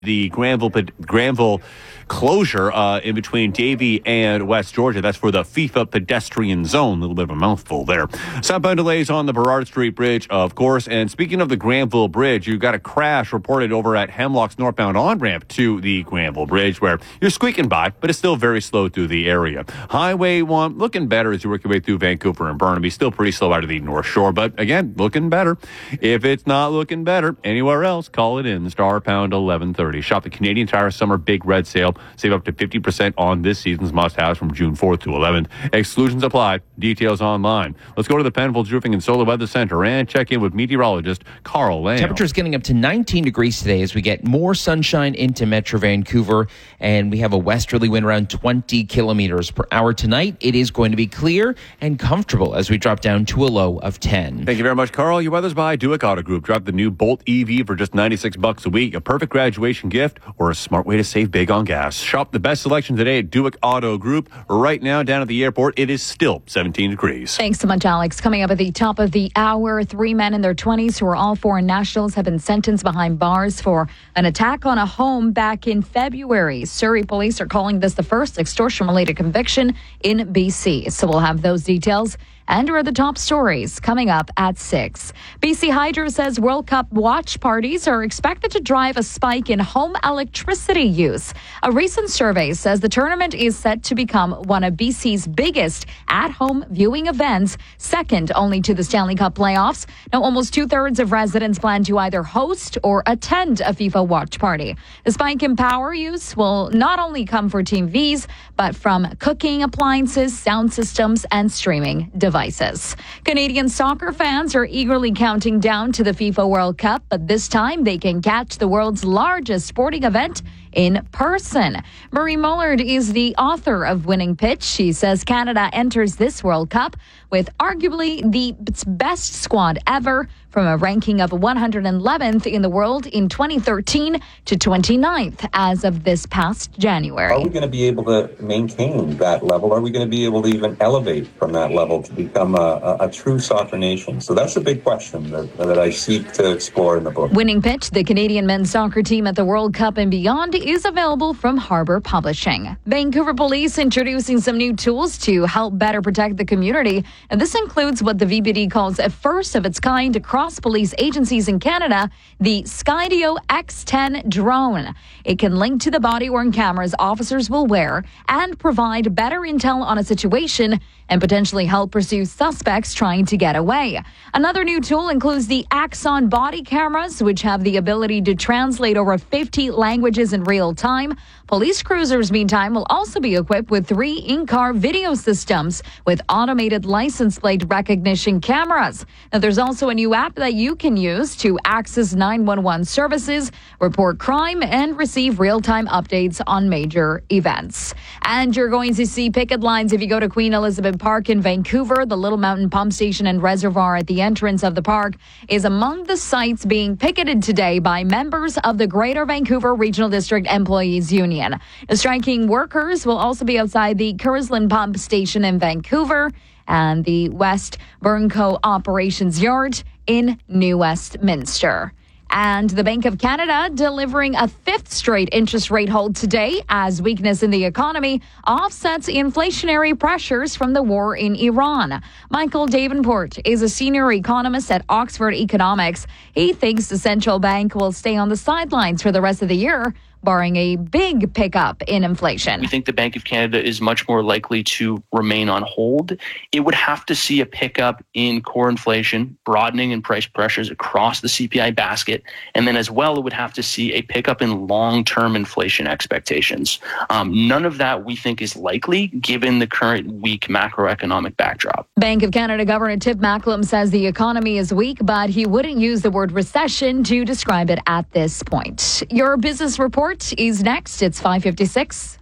the Granville closure in between Davie and West Georgia. That's for the FIFA pedestrian zone. A little bit of a mouthful there. Southbound delays on the Burrard Street Bridge, of course. And speaking of the Granville Bridge, you've got a crash reported over at Hemlock's northbound on-ramp to the Granville Bridge, where you're squeaking by, but it's still very slow through the area. Highway 1 looking better as you work your way through Vancouver and Burnaby. Still pretty slow out of the North Shore, but again, looking better. If it's not looking better anywhere else, call it in. Star pound 1130. Shop the Canadian Tire Summer Big Red Sale. Save up to 50% on this season's must-haves from June 4th to 11th. Exclusions apply. Details online. Let's go to the Penfolds Roofing and Solar Weather Center and check in with meteorologist Carl Lamb. Temperatures getting up to 19 degrees today as we get more sunshine into Metro Vancouver, and we have a westerly wind around 20 kilometers per hour tonight. It is going to be clear and comfortable as we drop down to a low of 10. Thank you very much, Carl. Your weather's by Duick Auto Group. Drop the new Bolt EV for just $96 a week. A perfect graduation gift or a smart way to save big on gas. Shop the best selection today at Duick Auto Group. Right now, down at the airport, it is still 17 degrees. Thanks so much, Alex. Coming up at the top of the hour, 3 men in their 20s who are all foreign nationals have been sentenced behind bars for an attack on a home back in February. Surrey police are calling this the first extortion-related conviction in BC. So we'll have those details and are the top stories coming up at 6. BC Hydro says World Cup watch parties are expected to drive a spike in home electricity use. A recent survey says the tournament is set to become one of BC's biggest at-home viewing events, second only to the Stanley Cup playoffs. Now, almost two-thirds of residents plan to either host or attend a FIFA watch party. The spike in power use will not only come for TVs, but from cooking appliances, sound systems, and streaming devices. Canadian soccer fans are eagerly counting down to the FIFA World Cup, but this time they can catch the world's largest sporting event in person. Marie Mullard is the author of Winning Pitch. She says Canada enters this World Cup with arguably its best squad ever, from a ranking of 111th in the world in 2013 to 29th as of this past January. Are we going to be able to maintain that level? Are we going to be able to even elevate from that level to become a true soccer nation? So that's a big question that I seek to explore in the book. Winning Pitch, the Canadian men's soccer team at the World Cup and beyond, is available from Harbour Publishing. Vancouver Police introducing some new tools to help better protect the community. And this includes what the VPD calls a first of its kind across police agencies in Canada, the Skydio X10 drone. It can link to the body-worn cameras officers will wear and provide better intel on a situation and potentially help pursue suspects trying to get away. Another new tool includes the Axon body cameras, which have the ability to translate over 50 languages in real time. Police cruisers, meantime, will also be equipped with 3 in-car video systems with automated license plate recognition cameras. Now, there's also a new app that you can use to access 911 services, report crime, and receive real-time updates on major events. And you're going to see picket lines if you go to Queen Elizabeth Park in Vancouver. The Little Mountain Pump Station and Reservoir at the entrance of the park is among the sites being picketed today by members of the Greater Vancouver Regional District Employees Union. The striking workers will also be outside the Cursland Pump Station in Vancouver and the West Burnco Operations Yard in New Westminster. And the Bank of Canada delivering a 5th straight interest rate hold today as weakness in the economy offsets inflationary pressures from the war in Iran. Michael Davenport is a senior economist at Oxford Economics. He thinks the central bank will stay on the sidelines for the rest of the year, barring a big pickup in inflation. We think the Bank of Canada is much more likely to remain on hold. It would have to see a pickup in core inflation, broadening in price pressures across the CPI basket, and then as well, it would have to see a pickup in long-term inflation expectations. None of that we think is likely given the current weak macroeconomic backdrop. Bank of Canada Governor Tip Macklem says the economy is weak, but he wouldn't use the word recession to describe it at this point. Your business report is next. It's 5:56.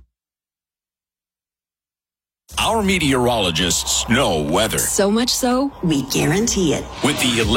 Our meteorologists know weather. So much so, we guarantee it. With the